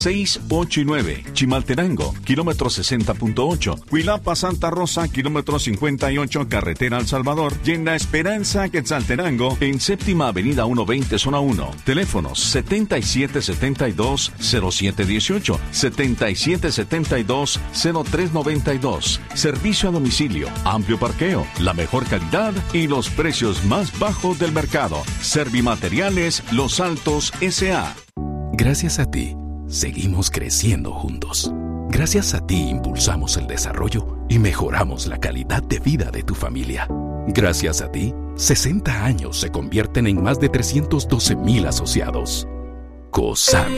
6, 8 y 9, Chimaltenango, kilómetro 60.8, Cuilapa, Santa Rosa, kilómetro 58, carretera El Salvador, y en La Esperanza, Quetzaltenango, en Séptima Avenida 120, zona 1, teléfonos 7772-0718, 7772-0392, servicio a domicilio, amplio parqueo, la mejor calidad y los precios más bajos del mercado. Servimateriales Los Altos S.A. Gracias a ti, seguimos creciendo juntos. Gracias a ti impulsamos el desarrollo y mejoramos la calidad de vida de tu familia. Gracias a ti, 60 años se convierten en más de 312,000 asociados. COSAMI.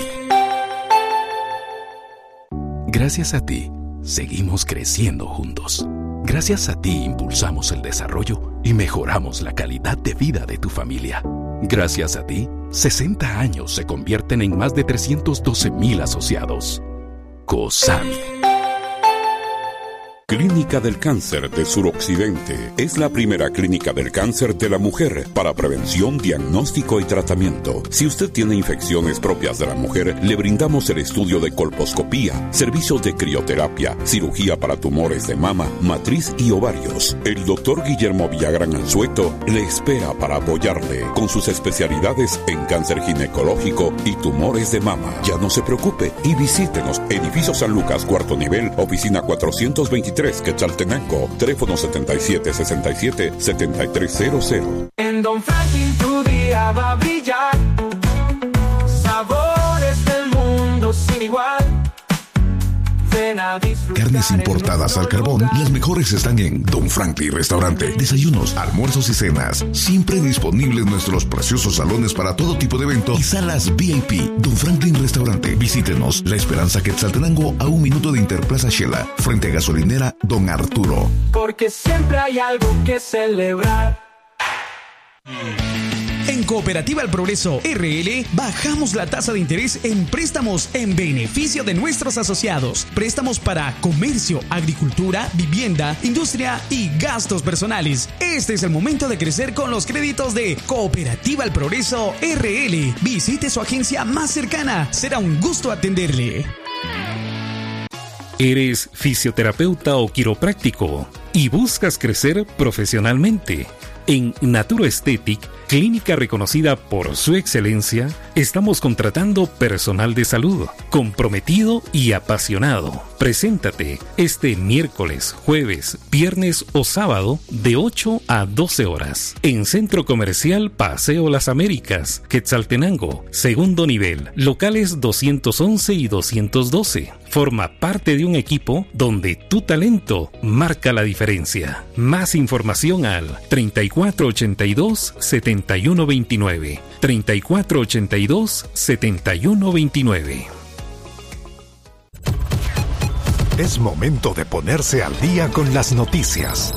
Gracias a ti, seguimos creciendo juntos. Gracias a ti impulsamos el desarrollo y mejoramos la calidad de vida de tu familia. Gracias a ti, 60 años se convierten en más de 312,000 asociados. COSAMI. Clínica del Cáncer de Suroccidente es la primera clínica del cáncer de la mujer para prevención, diagnóstico y tratamiento. Si usted tiene infecciones propias de la mujer, le brindamos el estudio de colposcopía, servicios de crioterapia, cirugía para tumores de mama, matriz y ovarios. El doctor Guillermo Villagrán Anzueto le espera para apoyarle con sus especialidades en cáncer ginecológico y tumores de mama. Ya no se preocupe y visítenos. Edificio San Lucas, cuarto nivel, oficina 423, Quetzaltenango, teléfono 7767-7300. En Don Franklin tu día va a brillar, sabores del mundo sin igual. Carnes importadas al carbón, las mejores están en Don Franklin Restaurante. Desayunos, almuerzos y cenas, siempre disponibles nuestros preciosos salones para todo tipo de eventos y salas VIP. Don Franklin Restaurante. Visítenos La Esperanza, Quetzaltenango, a 1 minuto de Interplaza Shela, frente a gasolinera Don Arturo. Porque siempre hay algo que celebrar. En Cooperativa El Progreso RL bajamos la tasa de interés en préstamos en beneficio de nuestros asociados. Préstamos para comercio, agricultura, vivienda, industria y gastos personales. Este es el momento de crecer con los créditos de Cooperativa El Progreso RL. Visite su agencia más cercana. Será un gusto atenderle. ¿Eres fisioterapeuta o quiropráctico y buscas crecer profesionalmente? En Naturoesthetic, clínica reconocida por su excelencia, estamos contratando personal de salud, comprometido y apasionado. Preséntate este miércoles, jueves, viernes o sábado de 8 a 12 horas en Centro Comercial Paseo Las Américas, Quetzaltenango, segundo nivel, locales 211 y 212. Forma parte de un equipo donde tu talento marca la diferencia. Más información al 3482-7129. 3482-7129. Es momento de ponerse al día con las noticias.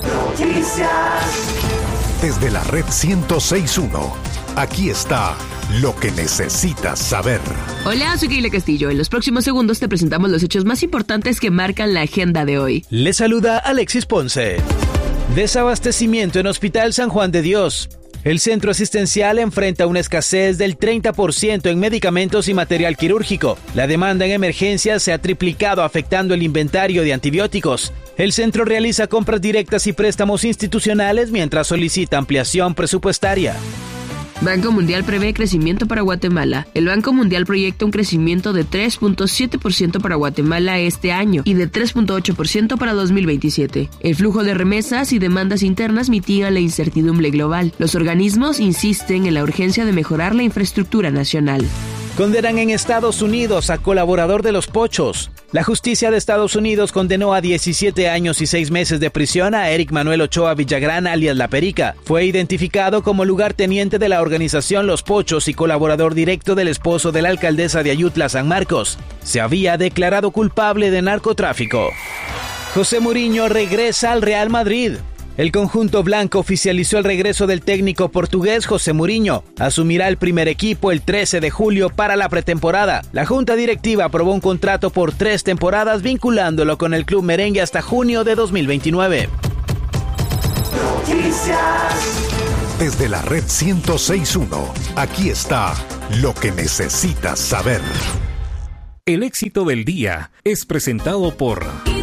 Desde la red 106.1, aquí está lo que necesitas saber. Hola, soy Keila Castillo. En los próximos segundos te presentamos los hechos más importantes que marcan la agenda de hoy. Le saluda Alexis Ponce. Desabastecimiento en Hospital San Juan de Dios. El centro asistencial enfrenta una escasez del 30% en medicamentos y material quirúrgico. La demanda en emergencias se ha triplicado, afectando el inventario de antibióticos. El centro realiza compras directas y préstamos institucionales mientras solicita ampliación presupuestaria. Banco Mundial prevé crecimiento para Guatemala. El Banco Mundial proyecta un crecimiento de 3.7% para Guatemala este año y de 3.8% para 2027. El flujo de remesas y demandas internas mitigan la incertidumbre global. Los organismos insisten en la urgencia de mejorar la infraestructura nacional. Condenan en Estados Unidos a colaborador de los Pochos. La justicia de Estados Unidos condenó a 17 años y 6 meses de prisión a Eric Manuel Ochoa Villagrán, alias La Perica. Fue identificado como lugarteniente de la organización Los Pochos y colaborador directo del esposo de la alcaldesa de Ayutla, San Marcos. Se había declarado culpable de narcotráfico. José Mourinho regresa al Real Madrid. El conjunto blanco oficializó el regreso del técnico portugués José Mourinho. Asumirá el primer equipo el 13 de julio para la pretemporada. La junta directiva aprobó un contrato por 3 temporadas vinculándolo con el club merengue hasta junio de 2029. Desde la red 106.1, aquí está lo que necesitas saber. El éxito del día es presentado por